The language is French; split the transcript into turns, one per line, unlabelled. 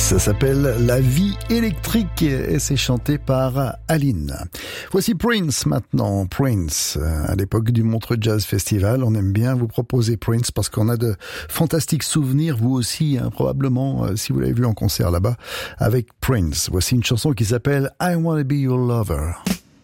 Ça s'appelle La vie électrique et c'est chanté par Aline. Voici Prince maintenant. Prince, à l'époque du Montreux Jazz Festival, on aime bien vous proposer Prince parce qu'on a de fantastiques souvenirs, vous aussi, probablement, si vous l'avez vu en concert là-bas, avec Prince. Voici une chanson qui s'appelle I Wanna Be Your Lover.